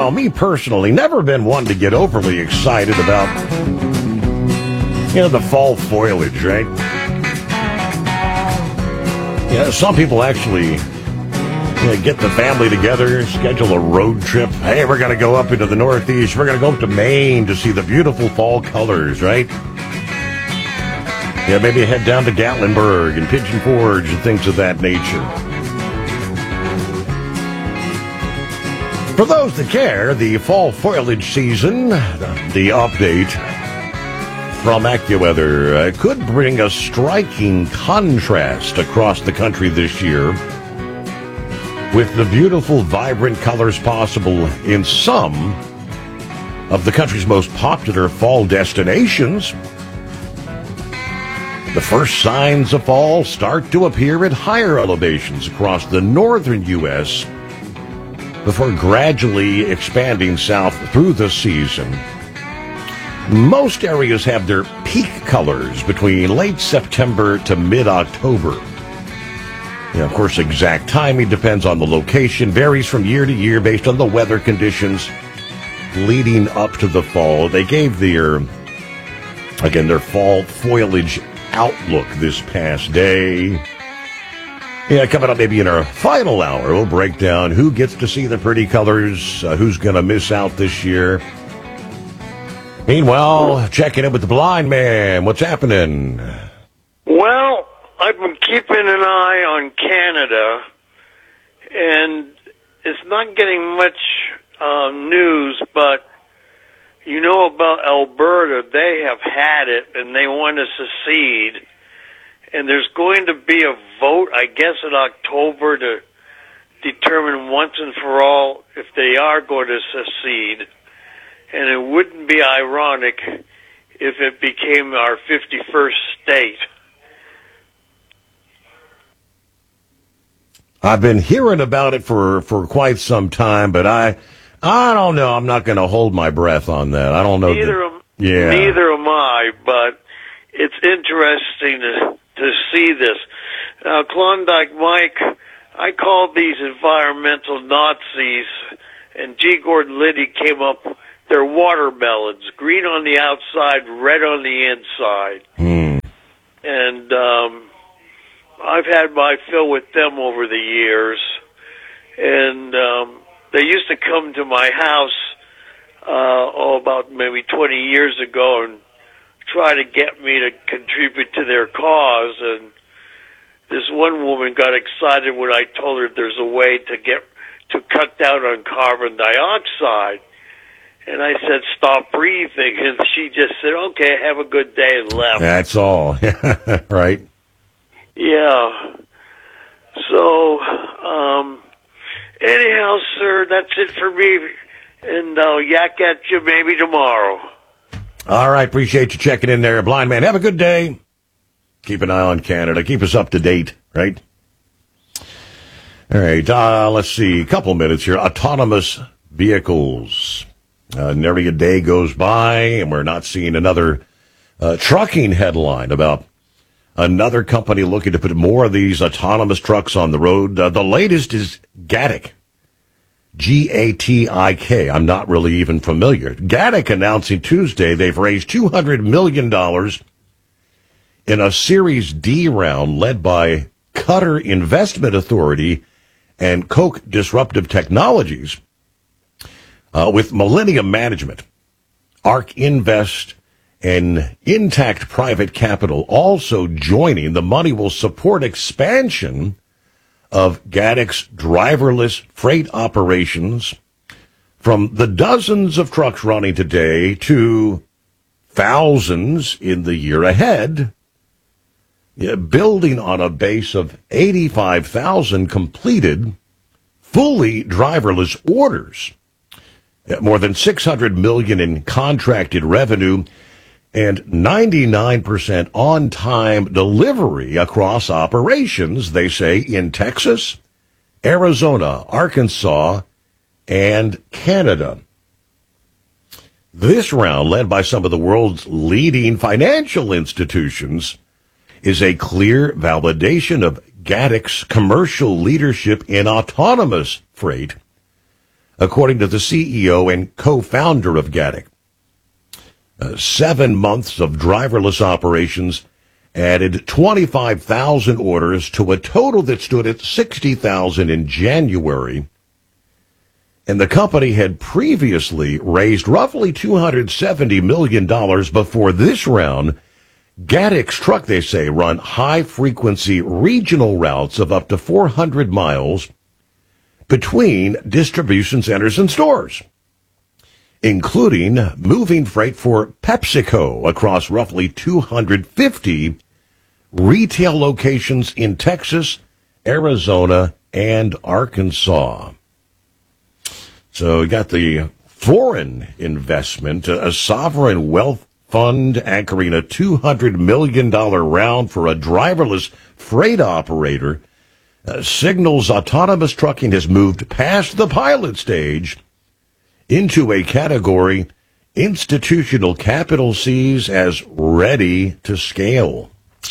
well, me personally, never been one to get overly excited about, the fall foliage, right? Some people actually get the family together, schedule a road trip. Hey, we're going to go up into the Northeast. We're going to go up to Maine to see the beautiful fall colors, right? Maybe head down to Gatlinburg and Pigeon Forge and things of that nature. For those that care, the fall foliage season, the update from AccuWeather could bring a striking contrast across the country this year, with the beautiful, vibrant colors possible in some of the country's most popular fall destinations. The first signs of fall start to appear at higher elevations across the northern U.S. before gradually expanding south through the season. Most areas have their peak colors between late September to mid-October. Of course, exact timing depends on the location, varies from year to year based on the weather conditions leading up to the fall. They gave their fall foliage outlook this past day. Coming up maybe in our final hour, we'll break down who gets to see the pretty colors, who's going to miss out this year. Meanwhile, checking in with the blind man. What's happening? Well, I've been keeping an eye on Canada, and it's not getting much news, but you know about Alberta. They have had it, and they want to secede. And there's going to be a vote, I guess, in October to determine once and for all if they are going to secede. And it wouldn't be ironic if it became our 51st state. I've been hearing about it for quite some time, but I don't know. I'm not going to hold my breath on that. I don't know. Neither am I, but it's interesting to see this. Klondike Mike, I called these environmental Nazis, and G. Gordon Liddy came up. They're watermelons, green on the outside, red on the inside. And I've had my fill with them over the years. And they used to come to my house about maybe 20 years ago and try to get me to contribute to their cause. And this one woman got excited when I told her there's a way to cut down on carbon dioxide. And I said, stop breathing. And she just said, okay, have a good day, and left. That's all. Right. Yeah. So, anyhow, sir, that's it for me. And I'll yak at you maybe tomorrow. All right. Appreciate you checking in there, blind man. Have a good day. Keep an eye on Canada. Keep us up to date, right? All right. Let's see. A couple minutes here. Autonomous vehicles. Nearly a day goes by, and we're not seeing another trucking headline about another company looking to put more of these autonomous trucks on the road. The latest is Gatik. G-A-T-I-K. I'm not really even familiar. Gatik announcing Tuesday they've raised $200 million in a Series D round led by Qatar Investment Authority and Koch Disruptive Technologies. With Millennium Management, ARK Invest, and Intact Private Capital also joining, the money will support expansion of Gatik's driverless freight operations from the dozens of trucks running today to thousands in the year ahead, building on a base of 85,000 completed, fully driverless orders. More than $600 million in contracted revenue and 99% on-time delivery across operations, they say, in Texas, Arizona, Arkansas, and Canada. This round, led by some of the world's leading financial institutions, is a clear validation of Gatik's commercial leadership in autonomous freight, according to the CEO and co-founder of Gatik. 7 months of driverless operations added 25,000 orders to a total that stood at 60,000 in January. And the company had previously raised roughly $270 million before this round. Gatik's truck, they say, run high-frequency regional routes of up to 400 miles between distribution centers and stores, including moving freight for PepsiCo across roughly 250 retail locations in Texas, Arizona, and Arkansas. So we got the foreign investment, a sovereign wealth fund anchoring a $200 million round for a driverless freight operator. Signals autonomous trucking has moved past the pilot stage into a category institutional capital sees as ready to scale.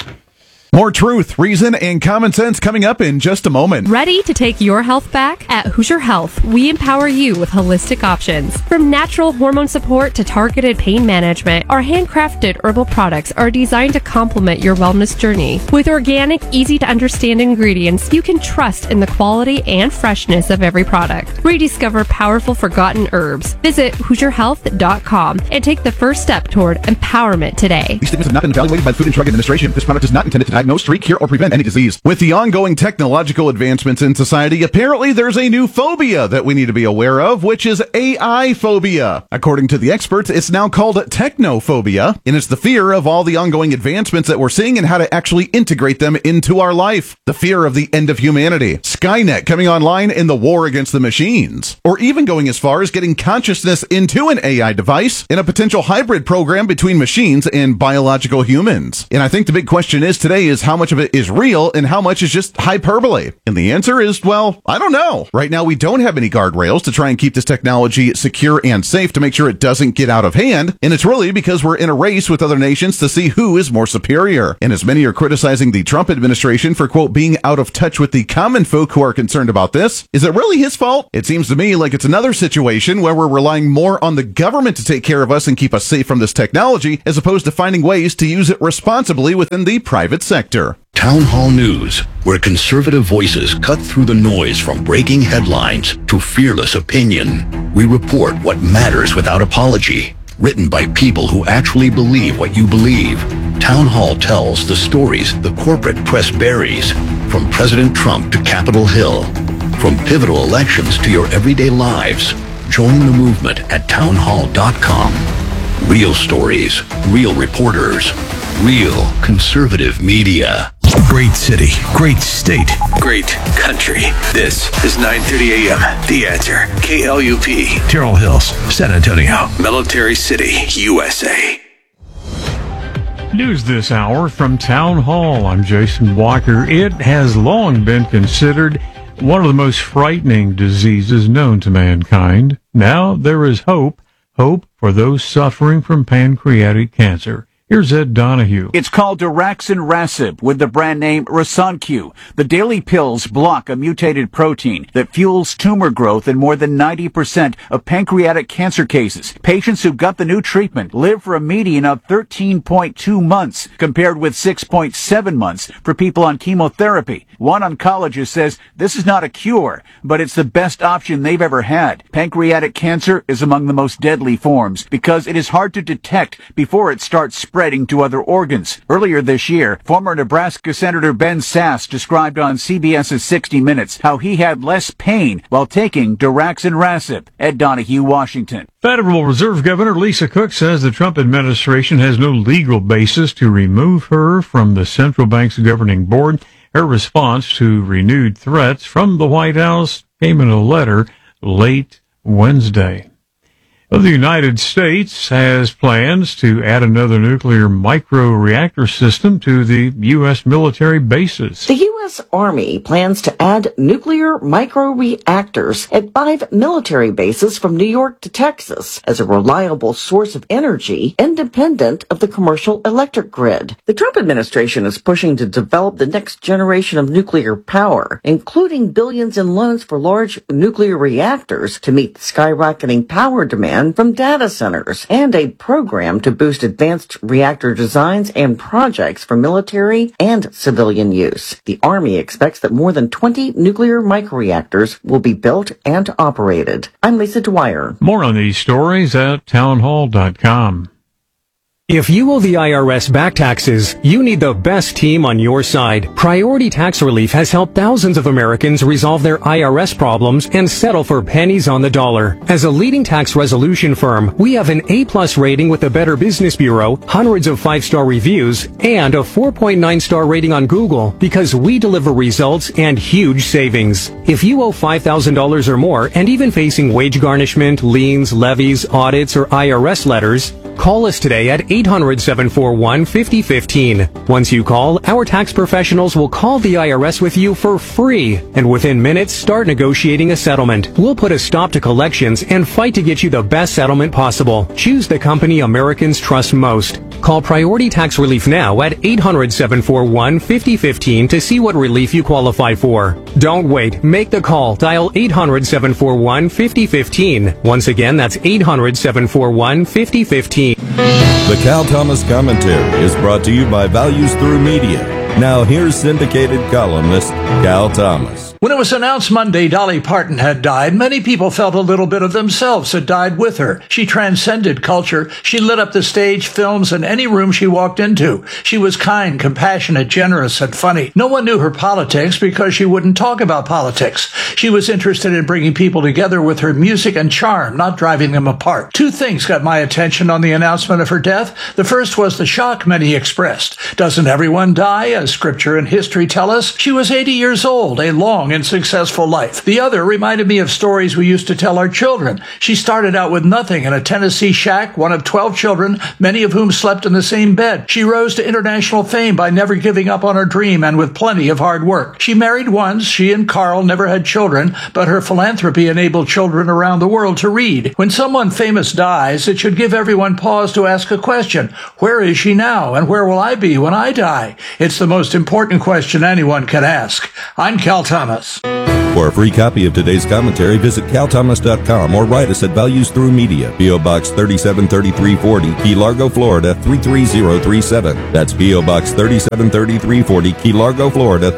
More truth, reason, and common sense coming up in just a moment. Ready to take your health back? At Hoosier Health, we empower you with holistic options. From natural hormone support to targeted pain management, our handcrafted herbal products are designed to complement your wellness journey. With organic, easy-to-understand ingredients, you can trust in the quality and freshness of every product. Rediscover powerful forgotten herbs. Visit HoosierHealth.com and take the first step toward empowerment today. These statements have not been evaluated by the Food and Drug Administration. This product is not intended to diagnose, treat, cure, or prevent any disease. With the ongoing technological advancements in society, apparently there's a new phobia that we need to be aware of, which is AI phobia. According to the experts, it's now called technophobia, and it's the fear of all the ongoing advancements that we're seeing and how to actually integrate them into our life. The fear of the end of humanity, Skynet coming online, in the war against the machines, or even going as far as getting consciousness into an AI device in a potential hybrid program between machines and biological humans. And I think the big question is today is how much of it is real and how much is just hyperbole. And the answer is, well, I don't know. Right now, we don't have any guardrails to try and keep this technology secure and safe to make sure it doesn't get out of hand. And it's really because we're in a race with other nations to see who is more superior. And as many are criticizing the Trump administration for, quote, being out of touch with the common folk who are concerned about this, is it really his fault? It seems to me like it's another situation where we're relying more on the government to take care of us and keep us safe from this technology, as opposed to finding ways to use it responsibly within the private sector. Town Hall News, where conservative voices cut through the noise from breaking headlines to fearless opinion. We report what matters without apology. Written by people who actually believe what you believe. Town Hall tells the stories the corporate press buries, from President Trump to Capitol Hill, from pivotal elections to your everyday lives. Join the movement at townhall.com. Real stories, real reporters, real conservative media. Great city, great state, great country. This is 9:30 a.m. The Answer. KLUP. Terrell Hills, San Antonio. Military City, USA. News this hour from Town Hall. I'm Jason Walker. It has long been considered one of the most frightening diseases known to mankind. Now there is hope for those suffering from pancreatic cancer. Here's Ed Donahue. It's called daraxonrasib with the brand name Rasanq. The daily pills block a mutated protein that fuels tumor growth in more than 90% of pancreatic cancer cases. Patients who got the new treatment live for a median of 13.2 months, compared with 6.7 months for people on chemotherapy. One oncologist says this is not a cure, but it's the best option they've ever had. Pancreatic cancer is among the most deadly forms because it is hard to detect before it starts spreading to other organs. Earlier this year, former Nebraska Senator Ben Sasse described on CBS's 60 Minutes how he had less pain while taking daraxonrasib. Ed Donahue, Washington. Federal Reserve Governor Lisa Cook says the Trump administration has no legal basis to remove her from the central bank's governing board. Her response to renewed threats from the White House came in a letter late Wednesday. Well, the United States has plans to add another nuclear micro-reactor system to the U.S. military bases. The U.S. Army plans to add nuclear micro-reactors at 5 military bases from New York to Texas as a reliable source of energy independent of the commercial electric grid. The Trump administration is pushing to develop the next generation of nuclear power, including billions in loans for large nuclear reactors to meet the skyrocketing power demand from data centers, and a program to boost advanced reactor designs and projects for military and civilian use. The Army expects that more than 20 nuclear microreactors will be built and operated. I'm Lisa Dwyer. More on these stories at townhall.com. If you owe the IRS back taxes, you need the best team on your side. Priority Tax Relief has helped thousands of Americans resolve their IRS problems and settle for pennies on the dollar. As a leading tax resolution firm, we have an A+ rating with the Better Business Bureau, hundreds of 5-star reviews, and a 4.9-star rating on Google because we deliver results and huge savings. If you owe $5,000 or more and even facing wage garnishment, liens, levies, audits, or IRS letters, call us today at 800-741-5015. Once you call, our tax professionals will call the IRS with you for free, and within minutes start negotiating a settlement. We'll put a stop to collections and fight to get you the best settlement possible. Choose the company Americans trust most. Call Priority Tax Relief now at 800-741-5015 to see what relief you qualify for. Don't wait. Make the call. Dial 800-741-5015. Once again, that's 800-741-5015. The Cal Thomas Commentary is brought to you by Values Through Media. Now here's syndicated columnist Cal Thomas. When it was announced Monday Dolly Parton had died, many people felt a little bit of themselves had died with her. She transcended culture. She lit up the stage, films, and any room she walked into. She was kind, compassionate, generous, and funny. No one knew her politics because she wouldn't talk about politics. She was interested in bringing people together with her music and charm, not driving them apart. Two things got my attention on the announcement of her death. The first was the shock many expressed. Doesn't everyone die, as scripture and history tell us? She was 80 years old, a long and successful life. The other reminded me of stories we used to tell our children. She started out with nothing in a Tennessee shack, one of 12 children, many of whom slept in the same bed. She rose to international fame by never giving up on her dream and with plenty of hard work. She married once. She and Carl never had children, but her philanthropy enabled children around the world to read. When someone famous dies, it should give everyone pause to ask a question. Where is she now, and where will I be when I die? It's the most important question anyone can ask. I'm Cal Thomas. For a free copy of today's commentary, visit calthomas.com or write us at Values Through Media, P.O. Box 373340, Key Largo, Florida 33037. That's P.O. Box 373340, Key Largo, Florida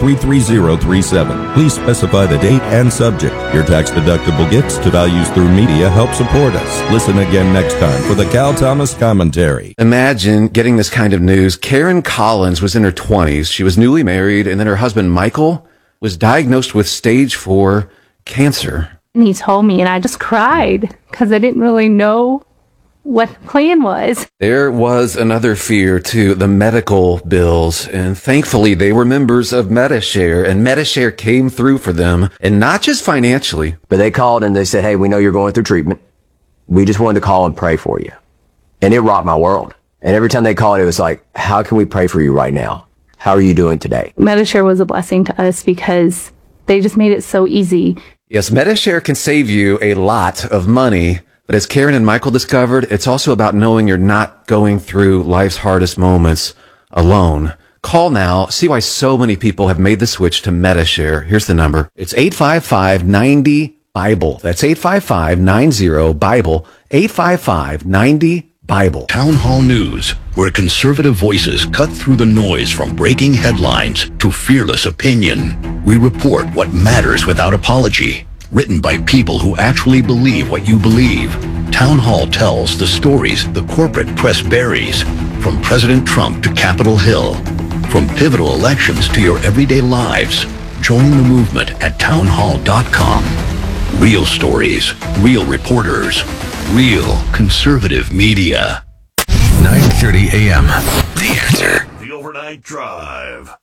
33037. Please specify the date and subject. Your tax-deductible gifts to Values Through Media help support us. Listen again next time for the Cal Thomas Commentary. Imagine getting this kind of news. Karen Collins was in her 20s. She was newly married, and then her husband, Michael, was diagnosed with stage 4 cancer. And he told me, and I just cried because I didn't really know what the plan was. There was another fear, too, the medical bills. And thankfully, they were members of Medi-Share, and Medi-Share came through for them, and not just financially. But they called and they said, hey, we know you're going through treatment. We just wanted to call and pray for you. And it rocked my world. And every time they called, it was like, how can we pray for you right now? How are you doing today? Medi-Share was a blessing to us because they just made it so easy. Yes, Medi-Share can save you a lot of money, but as Karen and Michael discovered, it's also about knowing you're not going through life's hardest moments alone. Call now. See why so many people have made the switch to Medi-Share. Here's the number. It's 855-90-BIBLE. That's 855-90-BIBLE. 855-90-BIBLE. Town Hall News, where conservative voices cut through the noise from breaking headlines to fearless opinion. We report what matters without apology. Written by people who actually believe what you believe. Town Hall tells the stories the corporate press buries. From President Trump to Capitol Hill. From pivotal elections to your everyday lives. Join the movement at townhall.com. Real stories, real reporters, real conservative media. 9:30 a.m. The Answer. The Overnight Drive.